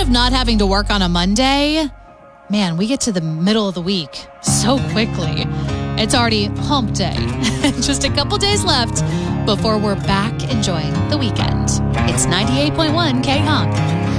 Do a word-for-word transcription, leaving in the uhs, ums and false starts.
of not having to work on a Monday, man, we get to the middle of the week so quickly. It's already hump day. Just a couple days left before we're back enjoying the weekend. It's ninety-eight point one K H O N K.